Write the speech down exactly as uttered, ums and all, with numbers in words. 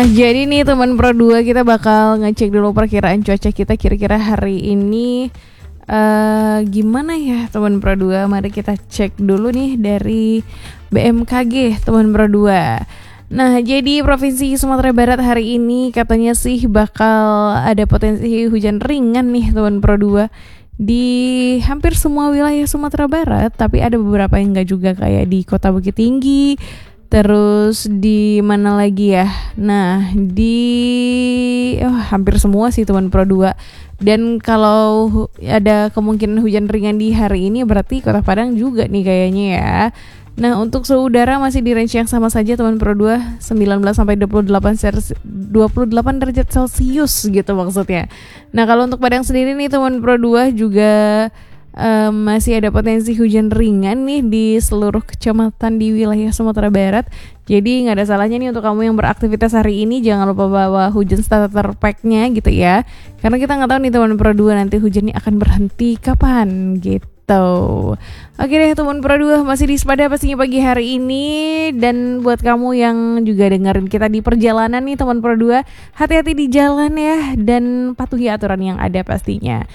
Jadi nih teman Pro dua, kita bakal ngecek dulu perkiraan cuaca kita kira-kira hari ini uh, gimana ya teman Pro dua. Mari kita cek dulu nih dari B M K G teman Pro dua. Nah, jadi Provinsi Sumatera Barat hari ini katanya sih bakal ada potensi hujan ringan nih teman Pro dua di hampir semua wilayah Sumatera Barat, tapi ada beberapa yang enggak juga, kayak di Kota Bukit Tinggi. Terus di mana lagi ya? Nah, di oh, hampir semua sih teman Pro dua. Dan kalau ada kemungkinan hujan ringan di hari ini, berarti Kota Padang juga nih kayaknya ya. Nah, untuk suhu udara masih di range yang sama saja teman Pro dua, sembilan belas sampai dua puluh delapan derajat Celcius gitu maksudnya. Nah, kalau untuk Padang sendiri nih teman Pro dua juga Um, masih ada potensi hujan ringan nih di seluruh kecamatan di wilayah Sumatera Barat. Jadi nggak ada salahnya nih untuk kamu yang beraktivitas hari ini, jangan lupa bawa hujan starter pack-nya gitu ya, karena kita nggak tahu nih teman Pro dua nanti hujannya akan berhenti kapan gitu. Oke deh teman Pro dua, masih di Sepada pastinya pagi hari ini. Dan buat kamu yang juga dengerin kita di perjalanan nih teman Pro dua, hati-hati di jalan ya, dan patuhi aturan yang ada pastinya.